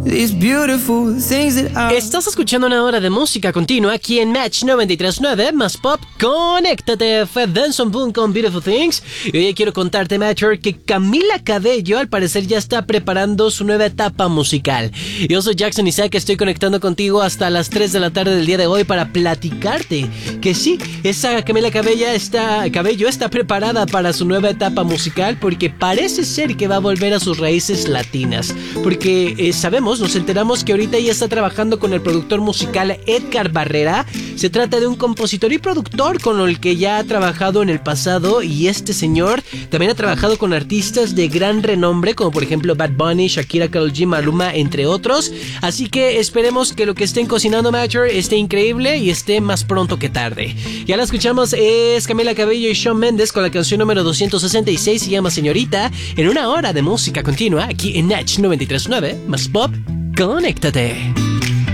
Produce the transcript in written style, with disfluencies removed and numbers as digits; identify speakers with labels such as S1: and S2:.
S1: These beautiful things that I...
S2: Estás escuchando una hora de música continua aquí en Match 93.9 más pop. Conéctate, fue Benson Boone con Beautiful Things. Y hoy quiero contarte, Matcher, que Camila Cabello al parecer ya está preparando su nueva etapa musical. Yo soy Jackson Isaac, estoy conectando contigo hasta las 3 de la tarde del día de hoy para platicarte que sí, esa Camila Cabello está preparada para su nueva etapa musical, porque parece ser que va a volver a sus raíces latinas. Porque nos enteramos que ahorita ella está trabajando con el productor musical Edgar Barrera. Se trata de un compositor y productor con el que ya ha trabajado en el pasado, y este señor también ha trabajado con artistas de gran renombre como por ejemplo Bad Bunny, Shakira, Karol G, Maluma, entre otros. Así que esperemos que lo que estén cocinando, Matcher, esté increíble y esté más pronto que tarde. Ya la escuchamos, es Camila Cabello y Shawn Mendes con la canción número 266, se llama Señorita, en una hora de música continua aquí en Natch 93.9 más pop. Conéctate.